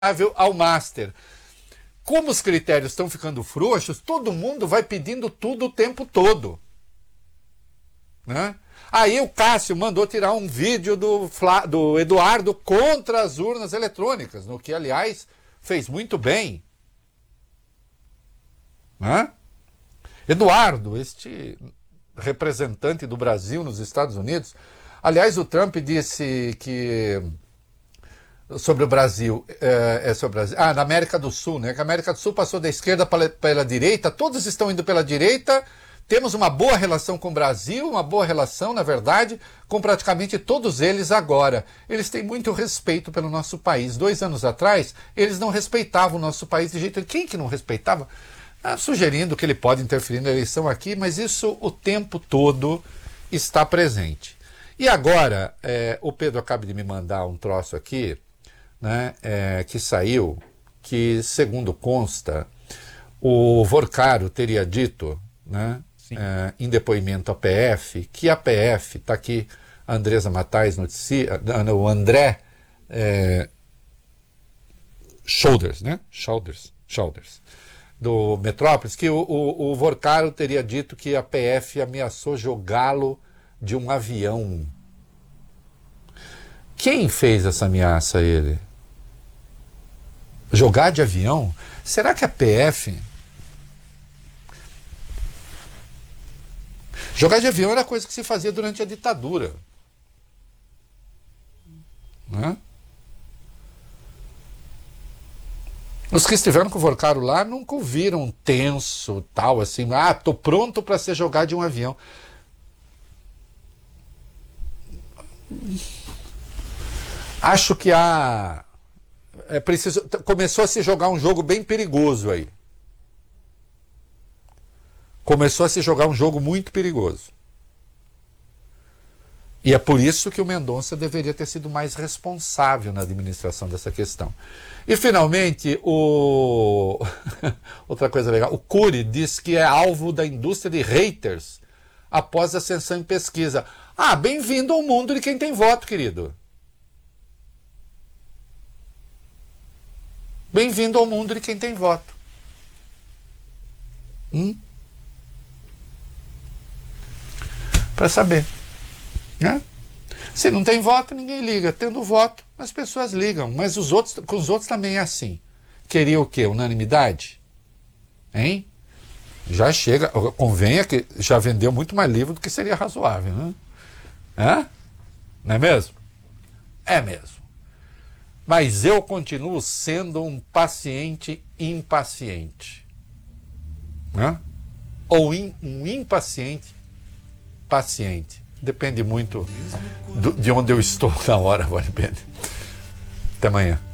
ao master. Como os critérios estão ficando frouxos, todo mundo vai pedindo tudo o tempo todo. Né? Aí o Cássio mandou tirar um vídeo do Eduardo contra as urnas eletrônicas, no que, aliás, fez muito bem. Né? Eduardo, este representante do Brasil nos Estados Unidos, aliás, o Trump disse que sobre o Brasil, na América do Sul, né? Que a América do Sul passou da esquerda pela direita, todos estão indo pela direita, temos uma boa relação com o Brasil, uma boa relação, na verdade, com praticamente todos eles agora. Eles têm muito respeito pelo nosso país. 2 anos atrás, eles não respeitavam o nosso país de jeito nenhum. Quem que não respeitava? Sugerindo que ele pode interferir na eleição aqui, mas isso o tempo todo está presente. E agora, o Pedro acaba de me mandar um troço aqui, né, que saiu, que, segundo consta, o Vorcaro teria dito, né, em depoimento à PF, que a PF, está aqui a Andresa Matais noticia, o André Shoulders, né? Shoulders, do Metrópolis, que o Vorcaro teria dito que a PF ameaçou jogá-lo de um avião. Quem fez essa ameaça a ele? Jogar de avião? Será que a PF... Jogar de avião era coisa que se fazia durante a ditadura. Né? Os que estiveram com o Vorcaro lá nunca o viram tenso, tal, assim, tô pronto para ser jogado de um avião. Acho que começou a se jogar um jogo bem perigoso aí. Começou a se jogar um jogo muito perigoso. E é por isso que o Mendonça deveria ter sido mais responsável na administração dessa questão. E, finalmente, outra coisa legal, o Cury diz que é alvo da indústria de haters após ascensão em pesquisa. Bem-vindo ao mundo de quem tem voto, querido. Bem-vindo ao mundo de quem tem voto. Para saber. Né? Se não tem voto, ninguém liga. Tendo voto, as pessoas ligam. Mas com os outros também é assim. Queria o quê? Unanimidade? Hein? Já chega. Convenha que já vendeu muito mais livro do que seria razoável. Né? Não é mesmo? É mesmo. Mas eu continuo sendo um paciente impaciente. Né? Ou um impaciente paciente. Depende muito de onde eu estou na hora, vale a pena. Até amanhã.